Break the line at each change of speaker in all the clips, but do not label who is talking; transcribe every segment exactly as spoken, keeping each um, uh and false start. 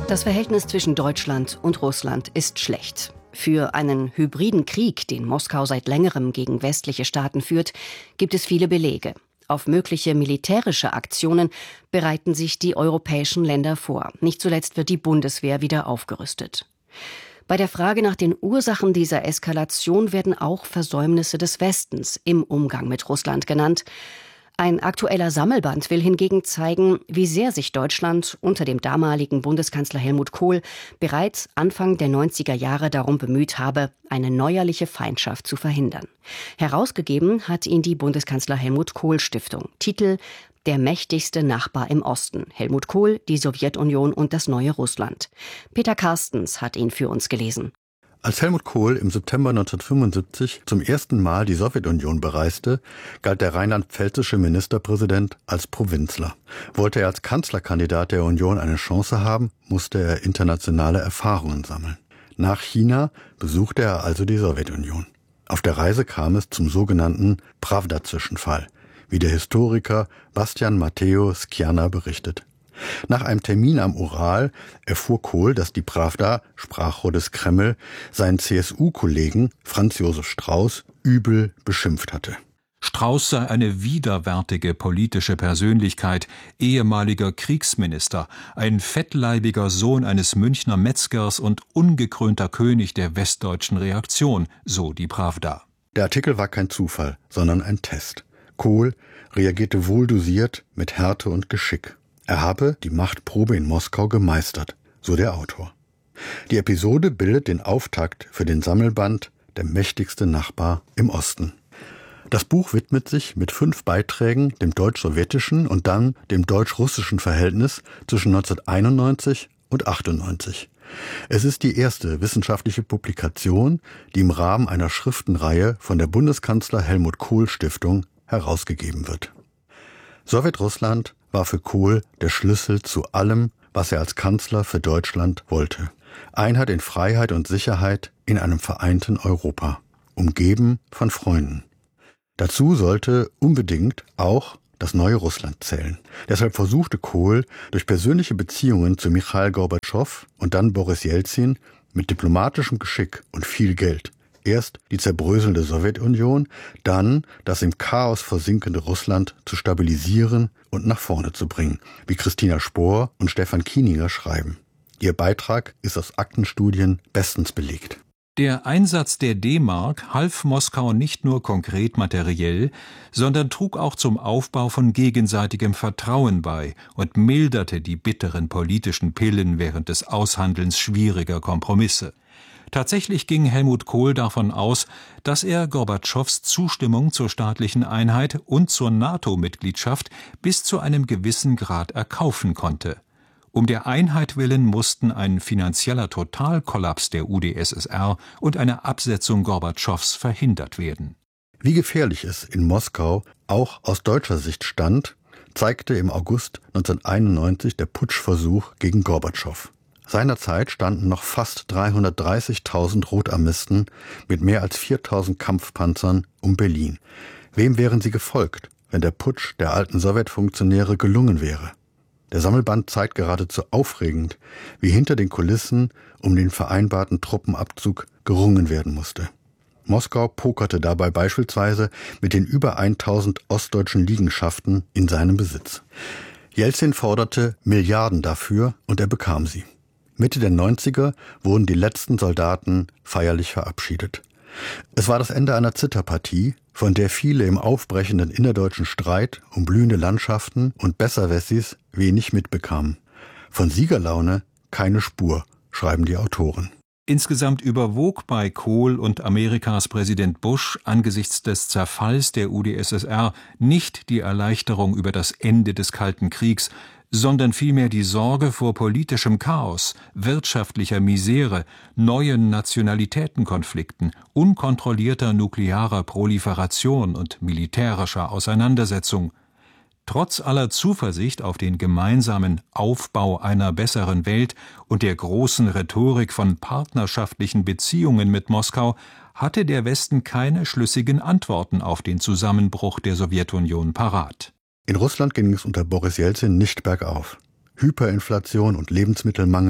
Das Verhältnis zwischen Deutschland und Russland ist schlecht. Für einen hybriden Krieg, den Moskau seit längerem gegen westliche Staaten führt, gibt es viele Belege. Auf mögliche militärische Aktionen bereiten sich die europäischen Länder vor. Nicht zuletzt wird die Bundeswehr wieder aufgerüstet. Bei der Frage nach den Ursachen dieser Eskalation werden auch Versäumnisse des Westens im Umgang mit Russland genannt. Ein aktueller Sammelband will hingegen zeigen, wie sehr sich Deutschland unter dem damaligen Bundeskanzler Helmut Kohl bereits Anfang der neunziger Jahre darum bemüht habe, eine neuerliche Feindschaft zu verhindern. Herausgegeben hat ihn die Bundeskanzler Helmut Kohl Stiftung. Titel: Der mächtigste Nachbar im Osten. Helmut Kohl, die Sowjetunion und das neue Russland. Peter Carstens hat ihn für uns gelesen.
Als Helmut Kohl im September neunzehnhundertfünfundsiebzig zum ersten Mal die Sowjetunion bereiste, galt der rheinland-pfälzische Ministerpräsident als Provinzler. Wollte er als Kanzlerkandidat der Union eine Chance haben, musste er internationale Erfahrungen sammeln. Nach China besuchte er also die Sowjetunion. Auf der Reise kam es zum sogenannten Prawda-Zwischenfall, wie der Historiker Bastian Matteo Schiana berichtet. Nach einem Termin am Ural erfuhr Kohl, dass die Prawda, Sprachrohr des Kreml, seinen C S U-Kollegen Franz Josef Strauß übel beschimpft hatte.
Strauß sei eine widerwärtige politische Persönlichkeit, ehemaliger Kriegsminister, ein fettleibiger Sohn eines Münchner Metzgers und ungekrönter König der westdeutschen Reaktion, so die Prawda.
Der Artikel war kein Zufall, sondern ein Test. Kohl reagierte wohldosiert mit Härte und Geschick. Er habe die Machtprobe in Moskau gemeistert, so der Autor. Die Episode bildet den Auftakt für den Sammelband Der mächtigste Nachbar im Osten. Das Buch widmet sich mit fünf Beiträgen dem deutsch-sowjetischen und dann dem deutsch-russischen Verhältnis zwischen neunzehnhunderteinundneunzig und achtundneunzig. Es ist die erste wissenschaftliche Publikation, die im Rahmen einer Schriftenreihe von der Bundeskanzler Helmut Kohl Stiftung herausgegeben wird. Sowjetrussland war für Kohl der Schlüssel zu allem, was er als Kanzler für Deutschland wollte. Einheit in Freiheit und Sicherheit in einem vereinten Europa, umgeben von Freunden. Dazu sollte unbedingt auch das neue Russland zählen. Deshalb versuchte Kohl durch persönliche Beziehungen zu Michail Gorbatschow und dann Boris Jelzin mit diplomatischem Geschick und viel Geld erst die zerbröselnde Sowjetunion, dann das im Chaos versinkende Russland zu stabilisieren und nach vorne zu bringen, wie Christina Spohr und Stefan Kieninger schreiben. Ihr Beitrag ist aus Aktenstudien bestens belegt.
Der Einsatz der D-Mark half Moskau nicht nur konkret materiell, sondern trug auch zum Aufbau von gegenseitigem Vertrauen bei und milderte die bitteren politischen Pillen während des Aushandelns schwieriger Kompromisse. Tatsächlich ging Helmut Kohl davon aus, dass er Gorbatschows Zustimmung zur staatlichen Einheit und zur NATO-Mitgliedschaft bis zu einem gewissen Grad erkaufen konnte. Um der Einheit willen mussten ein finanzieller Totalkollaps der U d S S R und eine Absetzung Gorbatschows verhindert werden.
Wie gefährlich es in Moskau auch aus deutscher Sicht stand, zeigte im August neunzehnhunderteinundneunzig der Putschversuch gegen Gorbatschow. Seinerzeit standen noch fast dreihundertdreißigtausend Rotarmisten mit mehr als viertausend Kampfpanzern um Berlin. Wem wären sie gefolgt, wenn der Putsch der alten Sowjetfunktionäre gelungen wäre? Der Sammelband zeigt geradezu aufregend, wie hinter den Kulissen um den vereinbarten Truppenabzug gerungen werden musste. Moskau pokerte dabei beispielsweise mit den über tausend ostdeutschen Liegenschaften in seinem Besitz. Jelzin forderte Milliarden dafür und er bekam sie. Mitte der neunziger wurden die letzten Soldaten feierlich verabschiedet. Es war das Ende einer Zitterpartie, von der viele im aufbrechenden innerdeutschen Streit um blühende Landschaften und Besserwessis wenig mitbekamen. Von Siegerlaune keine Spur, schreiben die Autoren.
Insgesamt überwog bei Kohl und Amerikas Präsident Bush angesichts des Zerfalls der U d S S R nicht die Erleichterung über das Ende des Kalten Kriegs, sondern vielmehr die Sorge vor politischem Chaos, wirtschaftlicher Misere, neuen Nationalitätenkonflikten, unkontrollierter nuklearer Proliferation und militärischer Auseinandersetzung. Trotz aller Zuversicht auf den gemeinsamen Aufbau einer besseren Welt und der großen Rhetorik von partnerschaftlichen Beziehungen mit Moskau hatte der Westen keine schlüssigen Antworten auf den Zusammenbruch der Sowjetunion parat.
In Russland ging es unter Boris Jelzin nicht bergauf. Hyperinflation und Lebensmittelmangel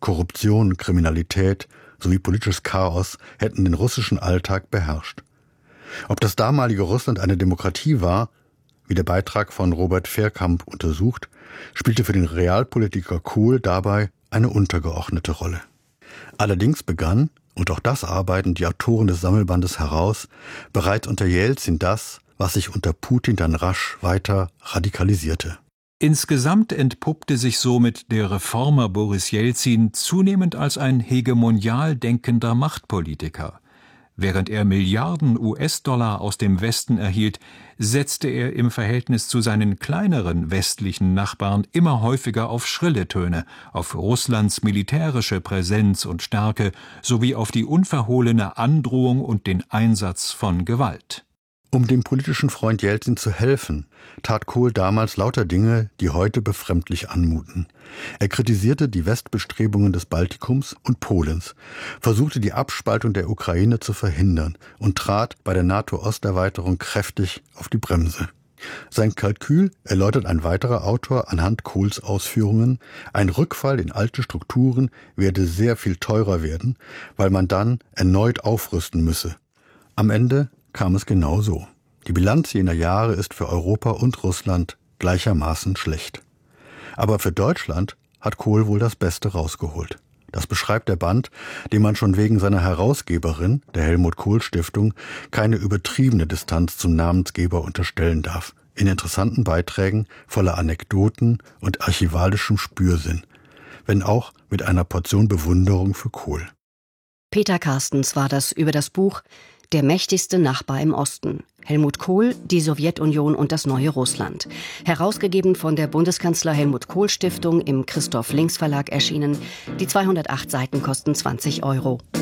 Korruption, Kriminalität sowie politisches Chaos hätten den russischen Alltag beherrscht. Ob das damalige Russland eine Demokratie war, wie der Beitrag von Robert Verkamp untersucht, spielte für den Realpolitiker Kohl dabei eine untergeordnete Rolle. Allerdings begann, und auch das arbeiten die Autoren des Sammelbandes heraus, bereits unter Jelzin das, was sich unter Putin dann rasch weiter radikalisierte.
Insgesamt entpuppte sich somit der Reformer Boris Jelzin zunehmend als ein hegemonial denkender Machtpolitiker. Während er Milliarden U S-Dollar aus dem Westen erhielt, setzte er im Verhältnis zu seinen kleineren westlichen Nachbarn immer häufiger auf schrille Töne, auf Russlands militärische Präsenz und Stärke sowie auf die unverhohlene Androhung und den Einsatz von Gewalt.
Um dem politischen Freund Jelzin zu helfen, tat Kohl damals lauter Dinge, die heute befremdlich anmuten. Er kritisierte die Westbestrebungen des Baltikums und Polens, versuchte die Abspaltung der Ukraine zu verhindern und trat bei der NATO-Osterweiterung kräftig auf die Bremse. Sein Kalkül erläutert ein weiterer Autor anhand Kohls Ausführungen: Ein Rückfall in alte Strukturen werde sehr viel teurer werden, weil man dann erneut aufrüsten müsse. Am Ende kam es genau so. Die Bilanz jener Jahre ist für Europa und Russland gleichermaßen schlecht. Aber für Deutschland hat Kohl wohl das Beste rausgeholt. Das beschreibt der Band, dem man schon wegen seiner Herausgeberin, der Helmut-Kohl-Stiftung, keine übertriebene Distanz zum Namensgeber unterstellen darf. In interessanten Beiträgen voller Anekdoten und archivalischem Spürsinn, wenn auch mit einer Portion Bewunderung für Kohl.
Peter Carstens war das über das Buch Der mächtigste Nachbar im Osten. Helmut Kohl, die Sowjetunion und das neue Russland. Herausgegeben von der Bundeskanzler Helmut Kohl Stiftung, im Christoph Links Verlag erschienen. Die zweihundertacht Seiten kosten zwanzig Euro.